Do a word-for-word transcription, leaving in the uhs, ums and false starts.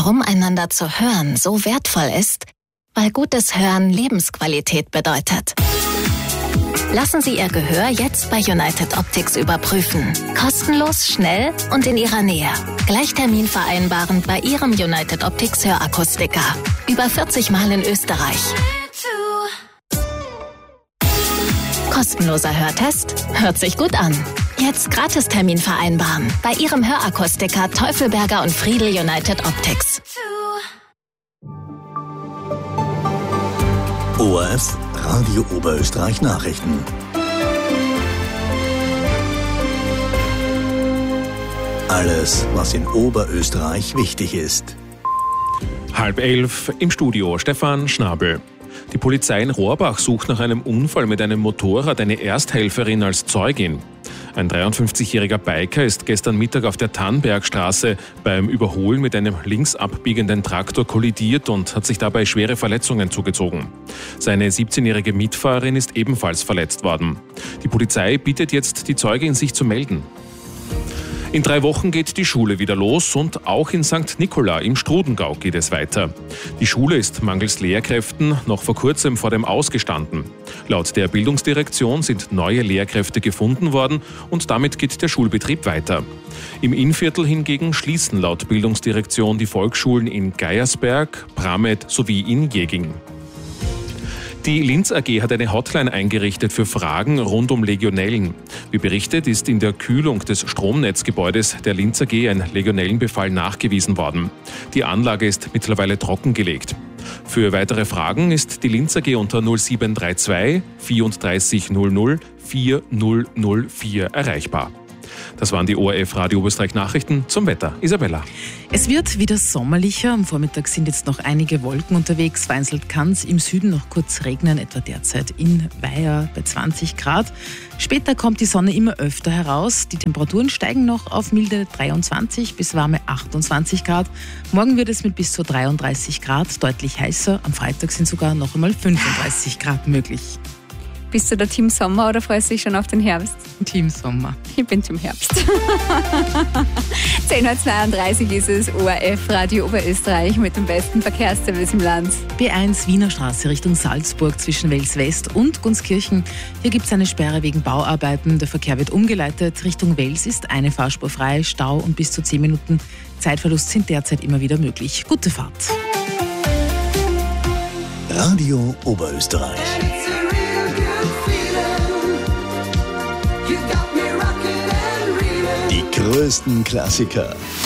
Warum einander zu hören so wertvoll ist? Weil gutes Hören Lebensqualität bedeutet. Lassen Sie Ihr Gehör jetzt bei United Optics überprüfen. Kostenlos, schnell und in Ihrer Nähe. Gleich Termin vereinbaren bei Ihrem United Optics Hörakustiker. Über vierzig Mal in Österreich. Kostenloser Hörtest? Hört sich gut an. Jetzt Gratistermin vereinbaren bei Ihrem Hörakustiker Teufelberger und Friedel United Optics. O R F Radio Oberösterreich Nachrichten. Alles, was in Oberösterreich wichtig ist. Halb elf im Studio Stefan Schnabel. Die Polizei in Rohrbach sucht nach einem Unfall mit einem Motorrad eine Ersthelferin als Zeugin. Ein dreiundfünfzigjähriger Biker ist gestern Mittag auf der Tannbergstraße beim Überholen mit einem links abbiegenden Traktor kollidiert und hat sich dabei schwere Verletzungen zugezogen. Seine siebzehnjährige Mitfahrerin ist ebenfalls verletzt worden. Die Polizei bittet jetzt die Zeugin, sich zu melden. In drei Wochen geht die Schule wieder los und auch in Sankt Nikola im Strudengau geht es weiter. Die Schule ist mangels Lehrkräften noch vor kurzem vor dem Aus gestanden. Laut der Bildungsdirektion sind neue Lehrkräfte gefunden worden und damit geht der Schulbetrieb weiter. Im Innviertel hingegen schließen laut Bildungsdirektion die Volksschulen in Geiersberg, Pramed sowie in Jäging. Die Linz A G hat eine Hotline eingerichtet für Fragen rund um Legionellen. Wie berichtet, ist in der Kühlung des Stromnetzgebäudes der Linz A G ein Legionellenbefall nachgewiesen worden. Die Anlage ist mittlerweile trockengelegt. Für weitere Fragen ist die Linz A G unter null sieben drei zwei vierunddreißig null null vier null null vier erreichbar. Das waren die O R F Radio Oberösterreich Nachrichten zum Wetter. Isabella. Es wird wieder sommerlicher. Am Vormittag sind jetzt noch einige Wolken unterwegs. Vereinzelt kann es im Süden noch kurz regnen, etwa derzeit in Weiher bei zwanzig Grad. Später kommt die Sonne immer öfter heraus. Die Temperaturen steigen noch auf milde dreiundzwanzig bis warme achtundzwanzig Grad. Morgen wird es mit bis zu dreiunddreißig Grad deutlich heißer. Am Freitag sind sogar noch einmal fünfunddreißig Grad möglich. Bist du der Team Sommer oder freust du dich schon auf den Herbst? Team Sommer. Ich bin Team Herbst. zehn Uhr zweiunddreißig ist es, O R F Radio Oberösterreich mit dem besten Verkehrsservice im Land. B eins Wiener Straße Richtung Salzburg zwischen Wels West und Gunskirchen. Hier gibt es eine Sperre wegen Bauarbeiten. Der Verkehr wird umgeleitet. Richtung Wels ist eine Fahrspur frei, Stau und bis zu zehn Minuten Zeitverlust sind derzeit immer wieder möglich. Gute Fahrt. Radio Oberösterreich. Die größten Klassiker